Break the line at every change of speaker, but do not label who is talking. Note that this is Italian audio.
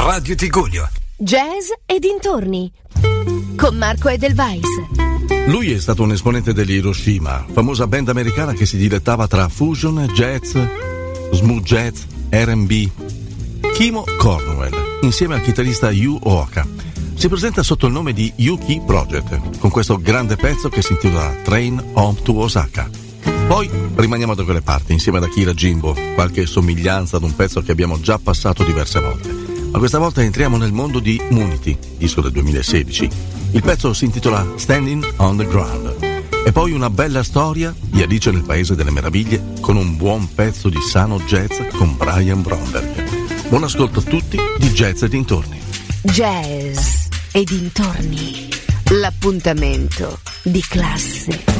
Radio Tigugno.
Jazz e dintorni con Marco Edelweiss.
Lui è stato un esponente degli Hiroshima, famosa band americana che si dilettava tra fusion, jazz, smooth jazz, R&B. Kimo Cornwell, insieme al chitarrista Yu Ooka, si presenta sotto il nome di Yuki Project, con questo grande pezzo che si intitola Train Home to Osaka. Poi rimaniamo da quelle parti, insieme ad Akira Jimbo, qualche somiglianza ad un pezzo che abbiamo già passato diverse volte. Ma questa volta entriamo nel mondo di Munity, disco del 2016. Il pezzo si intitola Standing on the Ground. E poi una bella storia di Alice nel Paese delle Meraviglie con un buon pezzo di sano jazz con Brian Bromberg. Buon ascolto a tutti di Jazz e dintorni.
Jazz e dintorni, l'appuntamento di classe.